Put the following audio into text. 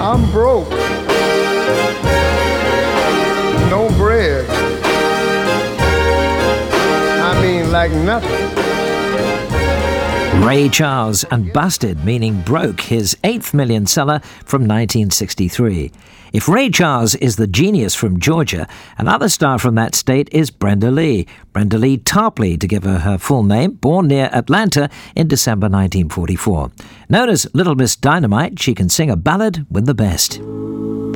I'm broke. No bread. I mean, like nothing. Ray Charles and Busted, meaning Broke, his 8th million seller from 1963. If Ray Charles is the genius from Georgia, another star from that state is Brenda Lee. Brenda Lee Tarpley, to give her her full name, born near Atlanta in December 1944. Known as Little Miss Dynamite, she can sing a ballad with the best.